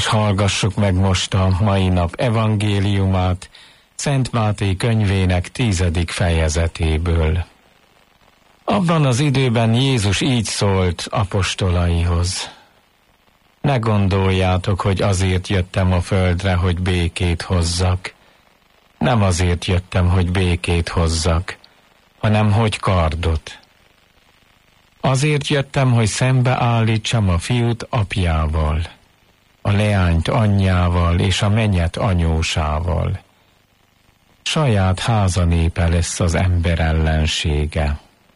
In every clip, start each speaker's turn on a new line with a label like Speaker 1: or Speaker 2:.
Speaker 1: hallgassuk meg most a mai nap evangéliumát, Szent Máté könyvének 10. fejezetéből. Abban az időben Jézus így szólt apostolaihoz: ne gondoljátok, hogy azért jöttem a földre, hogy békét hozzak. Nem azért jöttem, hogy békét hozzak, hanem hogy kardot. Azért jöttem, hogy szembeállítsam a fiút apjával, a leányt anyjával és a mennyet anyósával. Saját háza népe lesz az ember ellensége.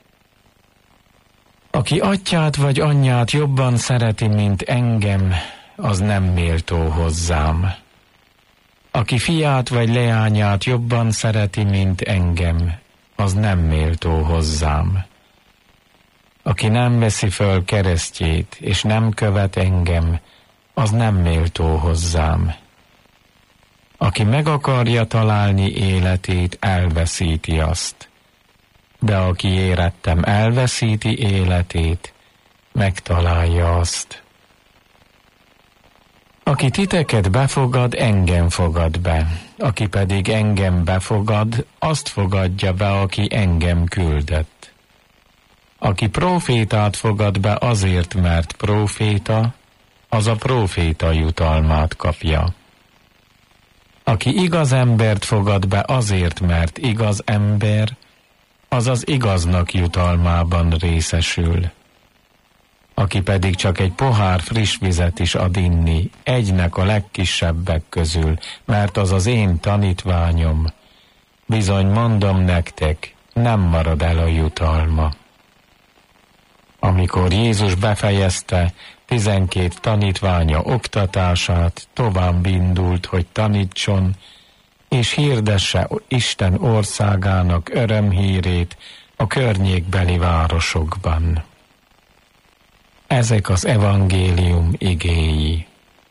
Speaker 1: Aki atyát vagy anyját jobban szereti, mint engem, az nem méltó hozzám. Aki fiát vagy leányát jobban szereti, mint engem, az nem méltó hozzám. Aki nem veszi föl keresztjét, és nem követ engem, az nem méltó hozzám. Aki meg akarja találni életét, elveszíti azt. De aki érettem elveszíti életét, megtalálja azt. Aki titeket befogad, engem fogad be. Aki pedig engem befogad, azt fogadja be, aki engem küldött. Aki prófétát fogad be azért, mert próféta, az a próféta jutalmát kapja. Aki igaz embert fogad be azért, mert igaz ember, az az igaznak jutalmában részesül. Aki pedig csak egy pohár friss vizet is ad inni, egynek a legkisebbek közül, mert az az én tanítványom, bizony mondom nektek, nem marad el a jutalma. Amikor Jézus befejezte 12 tanítványa oktatását, tovább indult, hogy tanítson, és hirdesse Isten országának örömhírét a környékbeli városokban. Ezek az evangélium igéi.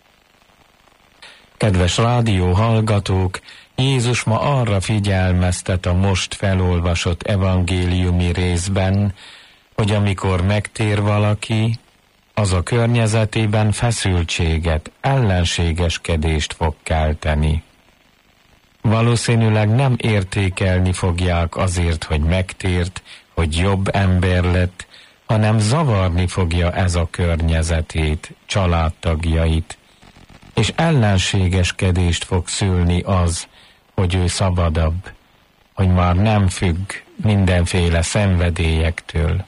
Speaker 1: Kedves rádióhallgatók, Jézus ma arra figyelmeztet a most felolvasott evangéliumi részben, hogy amikor megtér valaki, az a környezetében feszültséget, ellenségeskedést fog kelteni. Valószínűleg nem értékelni fogják azért, hogy megtért, hogy jobb ember lett, hanem zavarni fogja ez a környezetét, családtagjait, és ellenségeskedést fog szülni az, hogy ő szabadabb, hogy már nem függ mindenféle szenvedélyektől.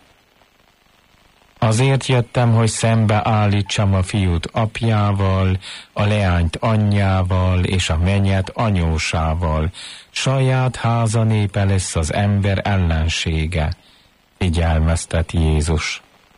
Speaker 1: Azért jöttem, hogy szembeállítsam a fiút apjával, a leányt anyjával és a mennyet anyósával. Saját háza népe lesz az ember ellensége, figyelmeztet Jézus.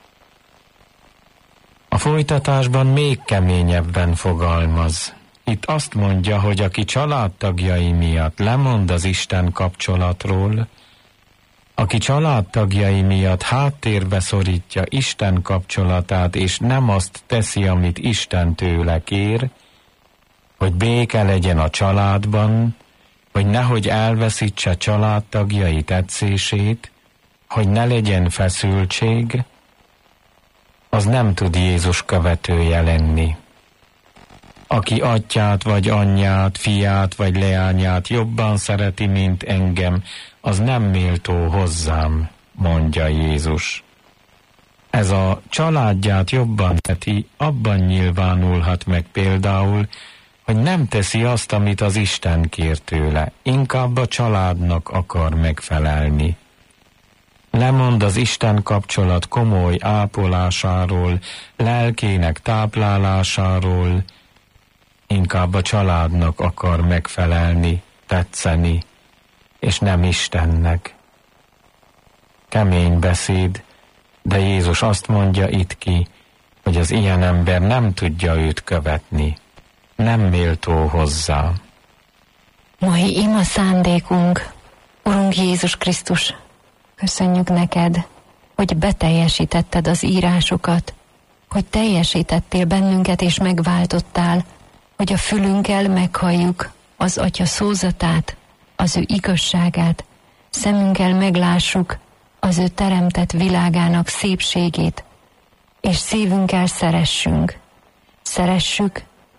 Speaker 1: A folytatásban még keményebben fogalmaz. Itt azt mondja, hogy aki családtagjai miatt lemond az Isten kapcsolatról, aki családtagjai miatt háttérbe szorítja Isten kapcsolatát, és nem azt teszi, amit Isten tőle kér, hogy béke legyen a családban, hogy nehogy elveszítse családtagjai tetszését, hogy ne legyen feszültség, az nem tud Jézus követője lenni. Aki atyát vagy anyját, fiát vagy leányát jobban szereti, mint engem, az nem méltó hozzám, mondja Jézus. Ez a családját jobban szereti, abban nyilvánulhat meg például, hogy nem teszi azt, amit az Isten kér tőle, inkább a családnak akar megfelelni. Lemond az Isten kapcsolat komoly ápolásáról, lelkének táplálásáról, inkább a családnak akar megfelelni, tetszeni, és nem Istennek. Kemény beszéd, de Jézus azt mondja itt ki, hogy az ilyen ember nem tudja őt követni, nem méltó hozzá.
Speaker 2: Mai ima szándékunk, Urunk Jézus Krisztus, köszönjük neked, hogy beteljesítetted az írásokat, hogy teljesítettél bennünket és megváltottál, hogy a fülünkkel meghalljuk az Atya szózatát, az ő igazságát, szemünkkel meglássuk az ő teremtett világának szépségét, és szívünkkel szeressünk. Szeressük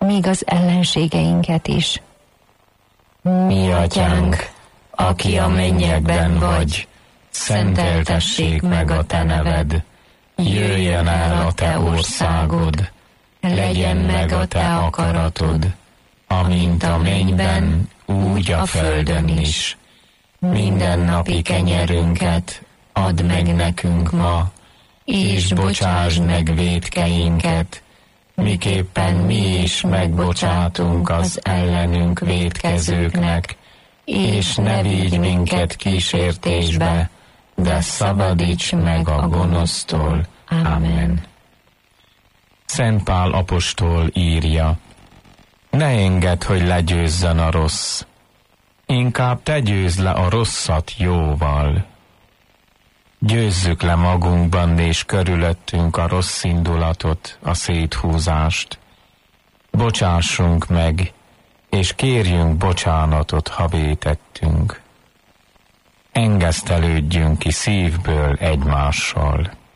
Speaker 2: míg az ellenségeinket is.
Speaker 1: Mi atyánk, aki a mennyekben vagy, szenteltessék meg a te neved, jöjjön el a te országod, legyen meg a te akaratod, amint a mennyben, úgy a földön is. Mindennapi kenyerünket add meg nekünk ma, és bocsásd meg vétkeinket, miképpen mi is megbocsátunk az ellenünk vétkezőknek, és ne vigy minket kísértésbe, de szabadíts meg a gonosztól. Amen. Szent Pál apostol írja: ne engedd, hogy legyőzzön a rossz, inkább te győzd le a rosszat jóval. Győzzük le magunkban és körülöttünk a rossz indulatot, a széthúzást. Bocsássunk meg, és kérjünk bocsánatot, ha vétettünk. Engesztelődjünk ki szívből egymással.